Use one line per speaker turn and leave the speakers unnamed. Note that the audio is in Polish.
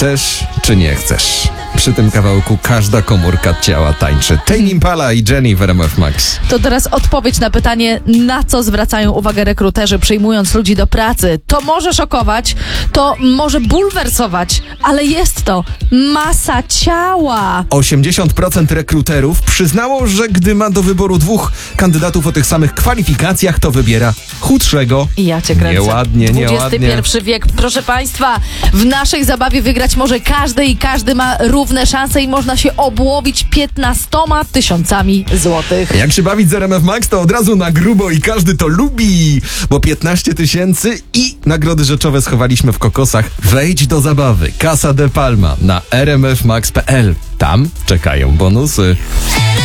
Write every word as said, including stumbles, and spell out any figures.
Chcesz czy nie chcesz? Przy tym kawałku każda komórka ciała tańczy. Tame Impala i Jenny w R M F Max.
To teraz odpowiedź na pytanie, na co zwracają uwagę rekruterzy, przyjmując ludzi do pracy. To może szokować, to może bulwersować, ale jest to masa ciała.
osiemdziesiąt procent rekruterów przyznało, że gdy ma do wyboru dwóch kandydatów o tych samych kwalifikacjach, to wybiera chudszego.
I ja cię kręcę.
Nieładnie, nieładnie.
dwudziesty pierwszy wiek, proszę państwa, w naszej zabawie wygrać może każdy i każdy ma równe szanse i można się obłowić piętnastoma tysiącami złotych.
Jak się bawić z R M F Max, to od razu na grubo i każdy to lubi, bo piętnaście tysięcy i nagrody rzeczowe schowaliśmy w kokosach. Wejdź do zabawy Casa de Palma na r m f max kropka p l. Tam czekają bonusy.